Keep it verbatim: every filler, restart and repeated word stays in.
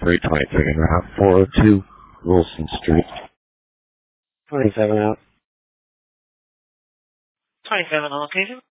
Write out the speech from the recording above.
three twenty-second Route, four oh two Wilson Street. twenty-seven out. twenty-seven on location.